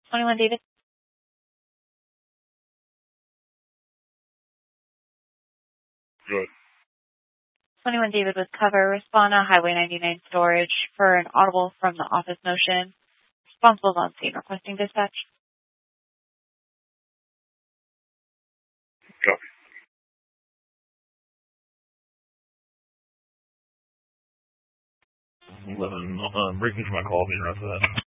21 David. Good. 21 David with cover. Respond to Highway 99 storage for an audible from the office motion. Responsible on scene requesting dispatch. Copy. Breaking into my call, being right for that.